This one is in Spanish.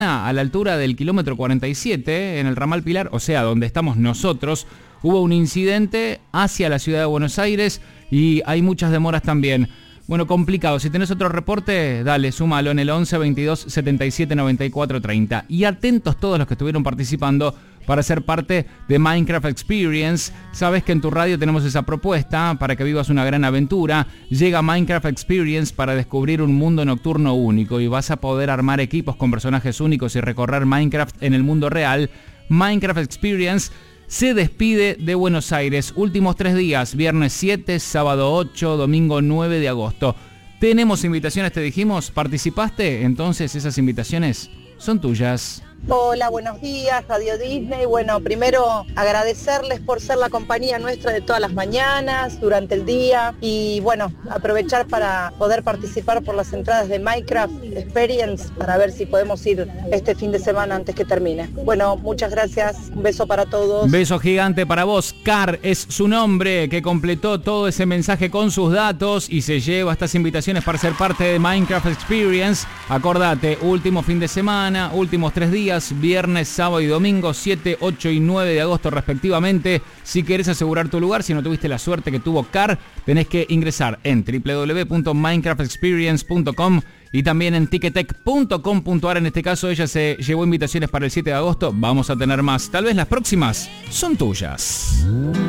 a la altura del kilómetro 47, en el ramal Pilar, o sea, donde estamos nosotros, hubo un incidente hacia la ciudad de Buenos Aires y hay muchas demoras también. Bueno, complicado. Si tenés otro reporte, dale, súmalo en el 11 22 77 94 30. Y atentos todos los que estuvieron participando para ser parte de Minecraft Experience. Sabes que en tu radio tenemos esa propuesta para que vivas una gran aventura. Llega Minecraft Experience para descubrir un mundo nocturno único y vas a poder armar equipos con personajes únicos y recorrer Minecraft en el mundo real. Minecraft Experience se despide de Buenos Aires. Últimos 3 días, viernes 7, sábado 8, domingo 9 de agosto. Tenemos invitaciones, te dijimos, ¿participaste? Entonces esas invitaciones son tuyas. Hola, buenos días, Radio Disney. Bueno, primero agradecerles por ser la compañía nuestra de todas las mañanas, durante el día, y bueno, aprovechar para poder participar por las entradas de Minecraft Experience para ver si podemos ir este fin de semana antes que termine. Bueno, muchas gracias, un beso para todos. Beso gigante para vos. Car es su nombre, que completó todo ese mensaje con sus datos y se lleva estas invitaciones para ser parte de Minecraft Experience. Acordate, último fin de semana, últimos 3 días, viernes, sábado y domingo, 7, 8 y 9 de agosto respectivamente. Si querés asegurar tu lugar, si no tuviste la suerte que tuvo Car, tenés que ingresar en www.minecraftexperience.com y también en ticketek.com.ar. En este caso ella se llevó invitaciones para el 7 de agosto. Vamos a tener más. Tal vez las próximas son tuyas.